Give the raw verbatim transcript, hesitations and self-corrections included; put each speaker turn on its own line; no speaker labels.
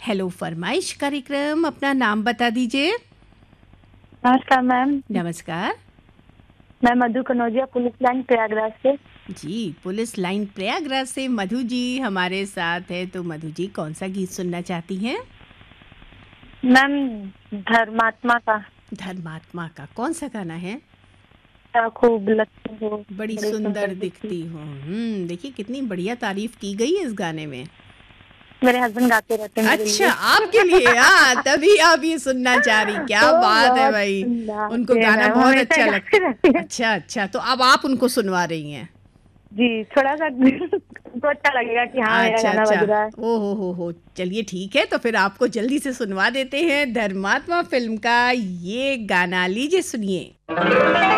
Hello फरमाइश कार्यक्रम। अपना नाम बता दीजिए।
नमस्कार मैम।
नमस्कार।
मैं मधु कनौजिया, पुलिस लाइन प्रयागराज से।
जी, पुलिस लाइन प्रयागराज से मधु जी हमारे साथ है। तो मधु जी कौन सा गीत सुनना चाहती हैं?
मैम धर्मात्मा का।
धर्मात्मा का कौन सा गाना है?
क्या खूब लगती हो,
बड़ी
बड़ी
सुंदर
दिखती।
दिखती हो। हम्म देखिए कितनी बढ़िया तारीफ की गई है इस गाने में।
मेरे हस्बैंड गाते रहते हैं मेरे
अच्छा,
लिए।
आपके लिए। हाँ, तभी आप ये सुनना चाह रही। क्या
वो
बात है
बहुत
भाई। उनको
गाते हैं
गाना
मैम,
बहुत
हमेशा
अच्छा
गाते
लगता।
रहते हैं।
अच्छा अच्छा, तो अब आप उनको सुनवा रही हैं।
जी, थोड़ा सा तो अच्छा लगेगा कि हाँ मेरा
अच्छा
गाना
अच्छा।
बज रहा है।
ओ हो हो हो चलिए ठीक है, तो फिर आपको जल्दी से सुनवा देते हैं धर्मात्मा फिल्म का ये गाना। लीजिए सुनिए।